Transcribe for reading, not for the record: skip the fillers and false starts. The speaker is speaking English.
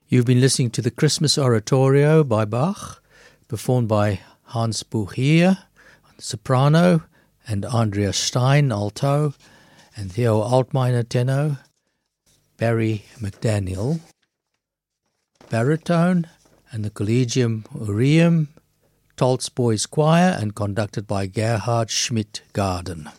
You've been listening to the Christmas Oratorio by Bach, performed by Hans Buchier, soprano, and Andrea Stein, alto, and Theo Altmeyer, tenor, Barry McDaniel, baritone, and the Collegium Aureum, Tolstoy's choir, and conducted by Gerhard Schmidt-Garden.